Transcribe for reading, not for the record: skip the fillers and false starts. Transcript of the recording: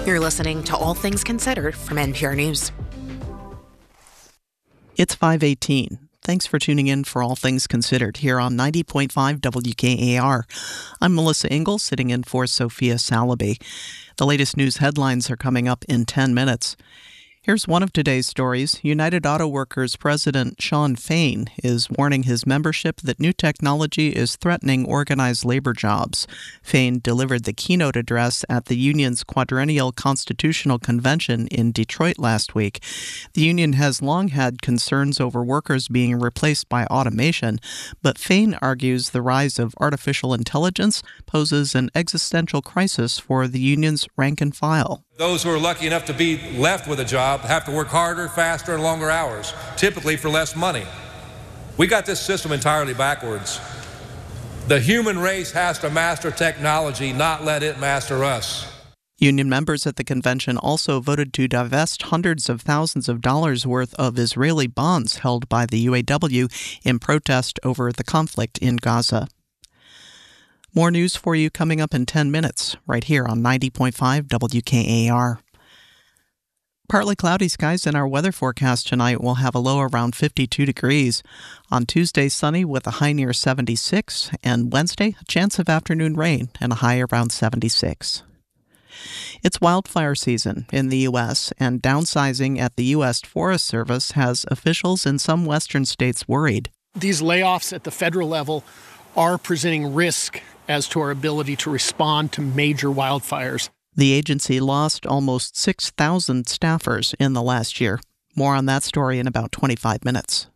You're listening to All Things Considered from NPR News. It's 5:18. Thanks for tuning in for All Things Considered here on 90.5 WKAR. I'm Melissa Engel, sitting in for Sophia Salaby. The latest news headlines are coming up in 10 minutes. Here's one of today's stories. United Auto Workers President Shawn Fain is warning his membership that new technology is threatening organized labor jobs. Fain delivered the keynote address at the union's quadrennial constitutional convention in Detroit last week. The union has long had concerns over workers being replaced by automation, but Fain argues the rise of artificial intelligence poses an existential crisis for the union's rank and file. Those who are lucky enough to be left with a job have to work harder, faster, and longer hours, typically for less money. We got this system entirely backwards. The human race has to master technology, not let it master us. Union members at the convention also voted to divest hundreds of thousands of dollars worth of Israeli bonds held by the UAW in protest over the conflict in Gaza. More news for you coming up in 10 minutes, right here on 90.5 WKAR. Partly cloudy skies in our weather forecast tonight. Will have a low around 52 degrees. On Tuesday, sunny with a high near 76, and Wednesday, a chance of afternoon rain and a high around 76. It's wildfire season in the U.S., and downsizing at the U.S. Forest Service has officials in some western states worried. These layoffs at the federal level are presenting risk as to our ability to respond to major wildfires. The agency lost almost 6,000 staffers in the last year. More on that story in about 25 minutes.